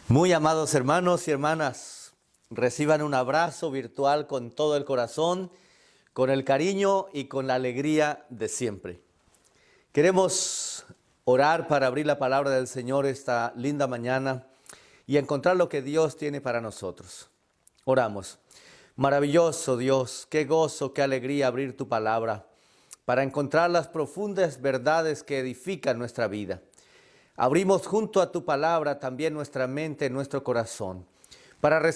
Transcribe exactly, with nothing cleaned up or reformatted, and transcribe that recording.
Muy amados hermanos y hermanas, reciban un abrazo virtual con todo el corazón, con el cariño y con la alegría de siempre. Queremos orar para abrir la palabra del Señor esta linda mañana y encontrar lo que Dios tiene para nosotros. Oramos. Maravilloso Dios, qué gozo, qué alegría abrir tu palabra para encontrar las profundas verdades que edifican nuestra vida. Abrimos junto a tu palabra también nuestra mente, nuestro corazón, para